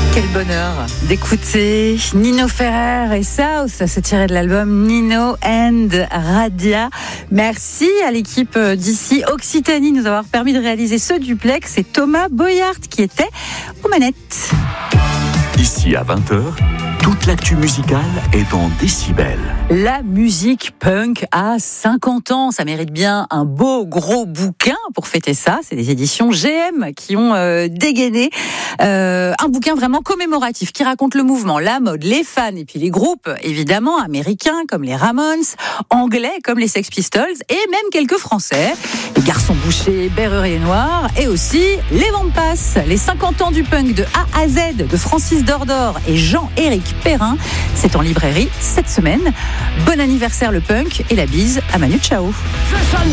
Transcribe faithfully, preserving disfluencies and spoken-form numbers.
Quel bonheur d'écouter Nino Ferrer et ça, ça s'est tiré de l'album Nino and Radia. Merci à l'équipe d'ici Occitanie de nous avoir permis de réaliser ce duplex. C'est Thomas Boyard qui était aux manettes. Ici à vingt heures, toute l'actu musicale est en décibels. La musique punk a cinquante ans, ça mérite bien un beau gros bouquin pour fêter ça. C'est des éditions G M qui ont euh, dégainé euh, un bouquin vraiment commémoratif qui raconte le mouvement, la mode, les fans et puis les groupes évidemment américains comme les Ramones, anglais comme les Sex Pistols et même quelques français, les Garçons Bouchers, Berrurier Noir et aussi les Vampas, les cinquante ans du punk de A à Z de Francis Dordor et Jean-Éric Perrin. C'est en librairie cette semaine. Bon anniversaire le punk et la bise à Manu Chao.